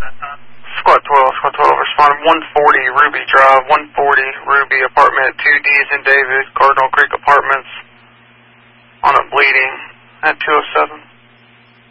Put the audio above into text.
Squad 12, respond 140 Ruby Drive, 140 Ruby Apartment, 2Ds in David, Cardinal Creek Apartments, on a bleeding at 207.